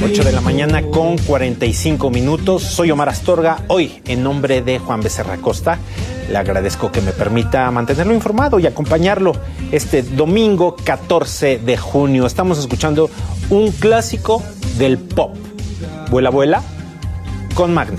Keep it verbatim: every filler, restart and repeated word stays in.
ocho de la mañana con cuarenta y cinco minutos. Soy Omar Astorga, hoy en nombre de Juan Becerra Costa. Le agradezco que me permita mantenerlo informado y acompañarlo este domingo catorce de junio. Estamos escuchando un clásico del pop. Vuela, vuela, con Magneto.